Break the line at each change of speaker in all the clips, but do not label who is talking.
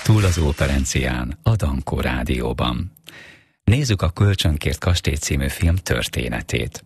Túl az Óperencián, a Dankó Rádióban. Nézzük a Kölcsönkért kastély című film történetét.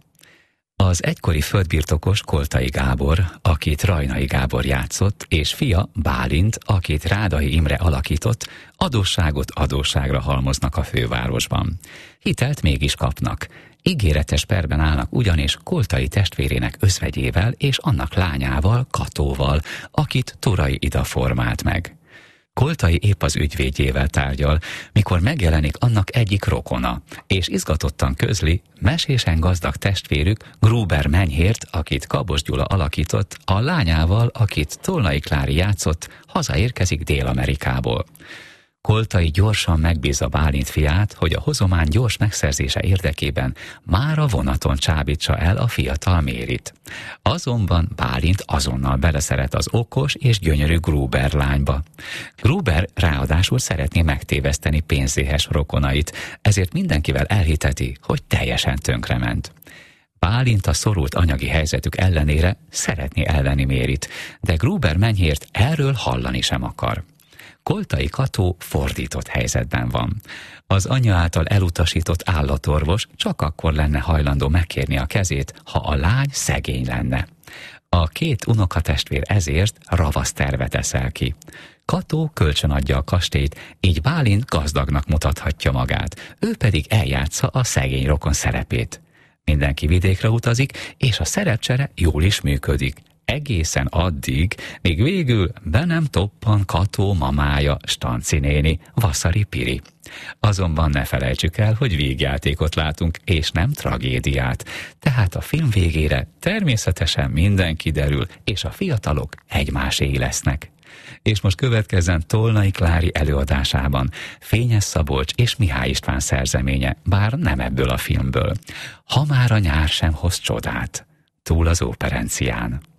Az egykori földbirtokos Koltai Gábor, akit Rajnai Gábor játszott, és fia Bálint, akit Rádai Imre alakított, adósságot adósságra halmoznak a fővárosban. Hitelt mégis kapnak. Ígéretes perben állnak ugyanis Koltai testvérének özvegyével és annak lányával, Katóval, akit Turay Ida formált meg. Koltai épp az ügyvédjével tárgyal, mikor megjelenik annak egyik rokona, és izgatottan közli, mesésen gazdag testvérük Gruber Menyhért, akit Kabos Gyula alakított, a lányával, akit Tolnai Klári játszott, hazaérkezik Dél-Amerikából. Koltai gyorsan megbízza Bálint fiát, hogy a hozomány gyors megszerzése érdekében már a vonaton csábítsa el a fiatal Mérit. Azonban Bálint azonnal beleszeret az okos és gyönyörű Gruber lányba. Gruber ráadásul szeretné megtéveszteni pénzéhes rokonait, ezért mindenkivel elhiteti, hogy teljesen tönkrement. Bálint a szorult anyagi helyzetük ellenére szeretné elvenni Mérit, de Gruber Menyhért erről hallani sem akar. Koltai Kató fordított helyzetben van. Az anyja által elutasított állatorvos csak akkor lenne hajlandó megkérni a kezét, ha a lány szegény lenne. A két unokatestvér ezért ravasz tervet eszel ki. Kató kölcsönadja a kastélyt, így Bálint gazdagnak mutathatja magát, ő pedig eljátsza a szegény rokon szerepét. Mindenki vidékre utazik, és a szerepcsere jól is működik. Egészen addig, míg végül be nem toppan Kató mamája, Stanci néni, Vaszari Piri. Azonban ne felejtsük el, hogy vígjátékot látunk, és nem tragédiát. Tehát a film végére természetesen minden kiderül, és a fiatalok egymásé lesznek. És most következzen Tolnai Klári előadásában Fényes Szabolcs és Mihály István szerzeménye, bár nem ebből a filmből. Ha már a nyár sem hoz csodát. Túl az Óperencián.